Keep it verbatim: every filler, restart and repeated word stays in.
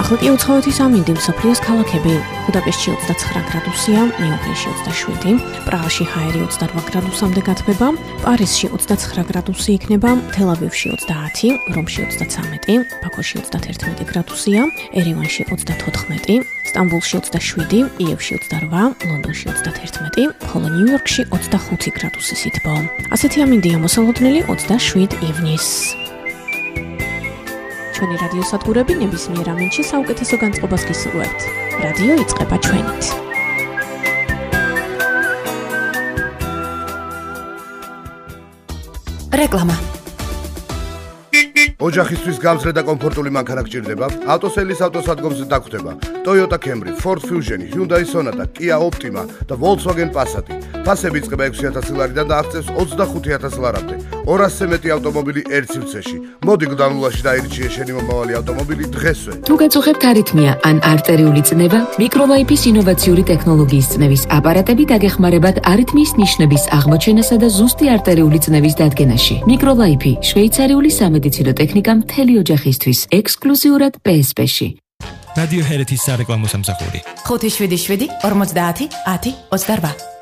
ახლა უცხოეთის ამინდი მსოფლიოს ქალაქები. ბუდაპეშტში ოცდაცხრა გრადუსია, მიუნხენში ოცდაშვიდი, პრაღაში ჰაერი ოცდარვა გრადუსამდე გათბება, პარიზში ოცდაცხრა გრადუსი იქნება, თელ-ავივში ოცდაათი, რომში ოცდაცამეტი, ბაქოში ოცდაათი გრადუსია, ერევანში ოცდათოთხმეტი, სტამბულში ოცდაშვიდი, კიევში ოცდარვა, ლონდონში ოცდაათი, ხოლო ნიუ-იორკში ოცდახუთი გრადუსი სითბო. ასეთი ამინდია მოსალოდნელი ოცდაშვიდ ივნის. ჩვენი რადიო სადგურები ნებისმიერ ამინდში საუკეთესო განწყობას გისურვებთ. რადიო იწყება ჩვენით. რეკლამა. ოჯახისთვის გამძლე და კომფორტული მანქანა გჭირდება? ავტოსელის ავტოსადგომზე დაგხვდება Toyota Camry, Ford Fusion, Hyundai Sonata, Kia Optima და Volkswagen Passat. ფასები იწყება ექვსი ათასი ლარიდან და აღწევს ოცდახუთი ათასი ლარამდე. ორასზე მეტი ავტომობილი ერთ სივრცეში. მოდი გდანულაში დაირჩიე შენი მომავალი ავტომობილი დღესვე. თუ გაწუხებთ არითმია ან არტერიული წნევა, მიკროლაიფის ინოვაციური ტექნოლოგიის წნევის აპარატები დაგეხმარებათ არითმიის ნიშნების აღმოჩენასა და ზუსტი არტერიული წნევის დადგენაში. მიკროლაიფი შვეიცარიული სამედიცინო ტექნიკა მთელი ოჯახისთვის, ექსკლუზიურად პე ეს პე-ში. რადიო ჰერეთის სარეკლამო სამსახური. ხუთი შვიდი შვიდი ორმოცდაათი ათი ოცდარვა.